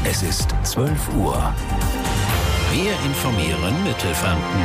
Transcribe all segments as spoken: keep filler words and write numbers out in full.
Es ist zwölf Uhr. Wir informieren Mittelfranken.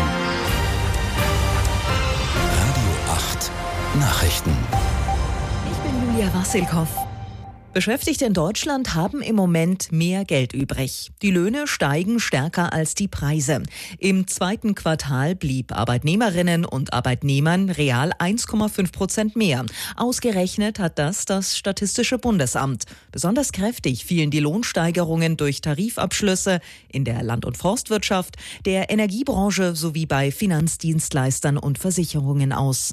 Radio acht Nachrichten. Ich bin Julia Wassilkow. Beschäftigte in Deutschland haben im Moment mehr Geld übrig. Die Löhne steigen stärker als die Preise. Im zweiten Quartal blieb Arbeitnehmerinnen und Arbeitnehmern real eins Komma fünf Prozent mehr. Ausgerechnet hat das das Statistische Bundesamt. Besonders kräftig fielen die Lohnsteigerungen durch Tarifabschlüsse in der Land- und Forstwirtschaft, der Energiebranche sowie bei Finanzdienstleistern und Versicherungen aus.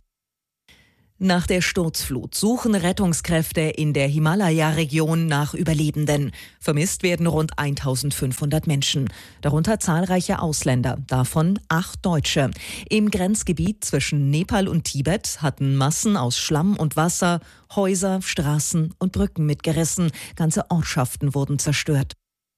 Nach der Sturzflut suchen Rettungskräfte in der Himalaya-Region nach Überlebenden. Vermisst werden rund eintausendfünfhundert Menschen, darunter zahlreiche Ausländer, davon acht Deutsche. Im Grenzgebiet zwischen Nepal und Tibet hatten Massen aus Schlamm und Wasser Häuser, Straßen und Brücken mitgerissen. Ganze Ortschaften wurden zerstört.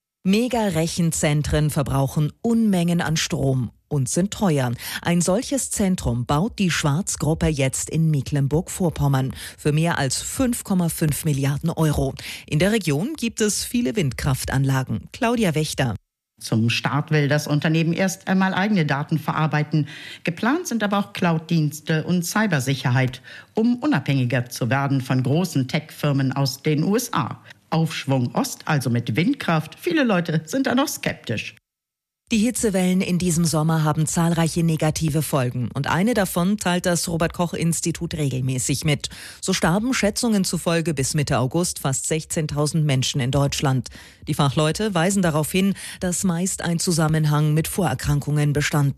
Mega-Rechenzentren verbrauchen Unmengen an Strom und sind teuer. Ein solches Zentrum baut die Schwarz-Gruppe jetzt in Mecklenburg-Vorpommern für mehr als fünf Komma fünf Milliarden Euro. In der Region gibt es viele Windkraftanlagen. Claudia Wächter. Zum Start will das Unternehmen erst einmal eigene Daten verarbeiten. Geplant sind aber auch Cloud-Dienste und Cybersicherheit, um unabhängiger zu werden von großen Tech-Firmen aus den U S A. Aufschwung Ost, also mit Windkraft. Viele Leute sind da noch skeptisch. Die Hitzewellen in diesem Sommer haben zahlreiche negative Folgen und eine davon teilt das Robert-Koch-Institut regelmäßig mit. So starben Schätzungen zufolge bis Mitte August fast sechzehntausend Menschen in Deutschland. Die Fachleute weisen darauf hin, dass meist ein Zusammenhang mit Vorerkrankungen bestand.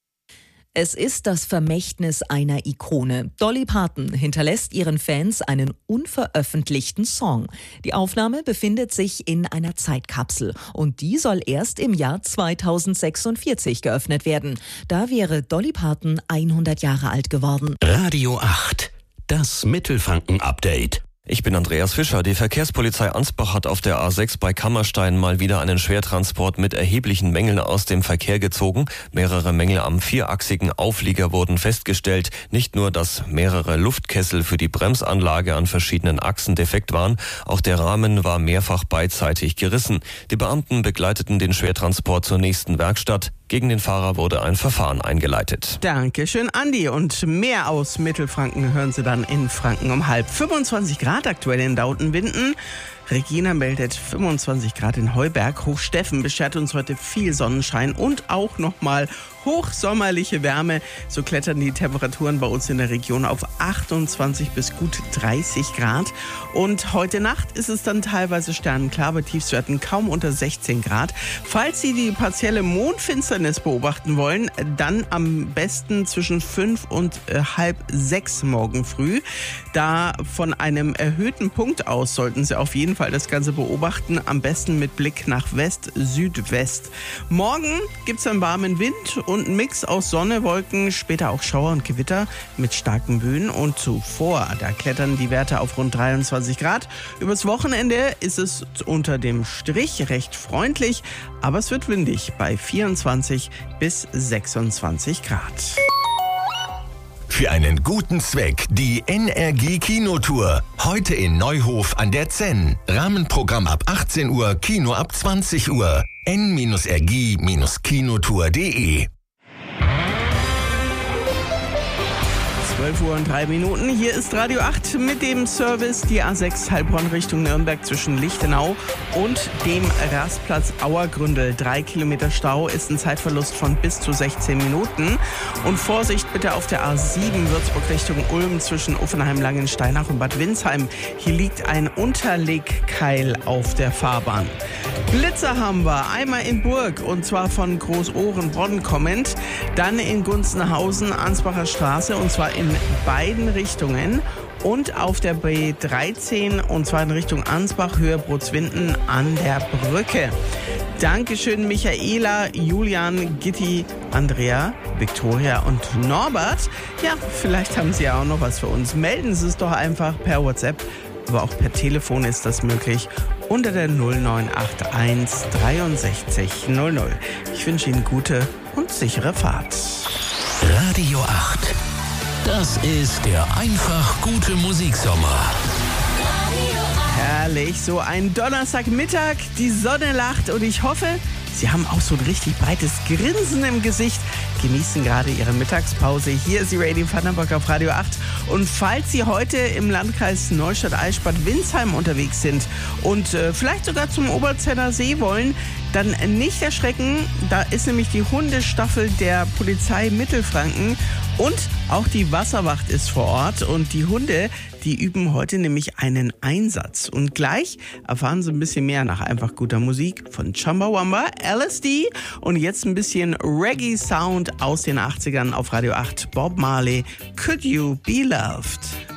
Es ist das Vermächtnis einer Ikone. Dolly Parton hinterlässt ihren Fans einen unveröffentlichten Song. Die Aufnahme befindet sich in einer Zeitkapsel und die soll erst im Jahr zweitausendsechsundvierzig geöffnet werden. Da wäre Dolly Parton hundert Jahre alt geworden. Radio acht, das Mittelfranken-Update. Ich bin Andreas Fischer. Die Verkehrspolizei Ansbach hat auf der A sechs bei Kammerstein mal wieder einen Schwertransport mit erheblichen Mängeln aus dem Verkehr gezogen. Mehrere Mängel am vierachsigen Auflieger wurden festgestellt. Nicht nur, dass mehrere Luftkessel für die Bremsanlage an verschiedenen Achsen defekt waren, auch der Rahmen war mehrfach beidseitig gerissen. Die Beamten begleiteten den Schwertransport zur nächsten Werkstatt. Gegen den Fahrer wurde ein Verfahren eingeleitet. Dankeschön, Andi. Und mehr aus Mittelfranken hören Sie dann in Franken um halb. fünfundzwanzig Grad aktuell in Dautenbinden. Regina meldet fünfundzwanzig Grad in Heuberg. Hochsteffen beschert uns heute viel Sonnenschein und auch nochmal hochsommerliche Wärme. So klettern die Temperaturen bei uns in der Region auf achtundzwanzig bis gut dreißig Grad. Und heute Nacht ist es dann teilweise sternenklar, aber Tiefstwerten kaum unter sechzehn Grad. Falls Sie die partielle Mondfinsternis beobachten wollen, dann am besten zwischen fünf und äh, halb sechs morgen früh. Da von einem erhöhten Punkt aus sollten Sie auf jeden Fall das Ganze beobachten, am besten mit Blick nach West-Südwest. Morgen gibt es einen warmen Wind und einen Mix aus Sonne, Wolken, später auch Schauer und Gewitter mit starken Böen und zuvor, da klettern die Werte auf rund dreiundzwanzig Grad. Übers Wochenende ist es unter dem Strich recht freundlich, aber es wird windig bei vierundzwanzig bis sechsundzwanzig Grad. Für einen guten Zweck die N R G Kinotour. Heute in Neuhof an der Zenn. Rahmenprogramm ab achtzehn Uhr, Kino ab zwanzig Uhr. n r g kinotour punkt d e zwölf Uhr und drei Minuten. Hier ist Radio acht mit dem Service. Die A sechs Heilbronn Richtung Nürnberg zwischen Lichtenau und dem Rastplatz Auergründel. Drei Kilometer Stau ist ein Zeitverlust von bis zu sechzehn Minuten. Und Vorsicht bitte auf der A sieben Würzburg Richtung Ulm zwischen Uffenheim, Langensteinach und Bad Windsheim. Hier liegt ein Unterlegkeil auf der Fahrbahn. Blitzer haben wir. Einmal in Burg und zwar von Großohrenbronn kommend. Dann in Gunzenhausen, Ansbacher Straße und zwar in beiden Richtungen. Und auf der B dreizehn und zwar in Richtung Ansbach, Höhe Brutzwinden an der Brücke. Dankeschön Michaela, Julian, Gitti, Andrea, Viktoria und Norbert. Ja, vielleicht haben Sie ja auch noch was für uns. Melden Sie es doch einfach per WhatsApp, aber auch per Telefon ist das möglich. Unter der null neun acht eins dreiundsechzig null null. Ich wünsche Ihnen gute und sichere Fahrt. Radio acht. Das ist der einfach gute Musiksommer. Herrlich. herrlich. So ein Donnerstagmittag, die Sonne lacht und ich hoffe, Sie haben auch so ein richtig breites Grinsen im Gesicht, genießen gerade Ihre Mittagspause. Hier ist die Radio Vandenberg auf Radio acht. Und falls Sie heute im Landkreis Neustadt-Eichstätt-Winsheim unterwegs sind und äh, vielleicht sogar zum Oberzenner See wollen, dann nicht erschrecken. Da ist nämlich die Hundestaffel der Polizei Mittelfranken und auch die Wasserwacht ist vor Ort. Und die Hunde, die üben heute nämlich einen Einsatz. Und gleich erfahren Sie ein bisschen mehr nach einfach guter Musik von Chumbawamba, L S D und jetzt ein bisschen Reggae-Sound aus den achtzigern auf Radio acht. Bob Marley, Could You Be Loved?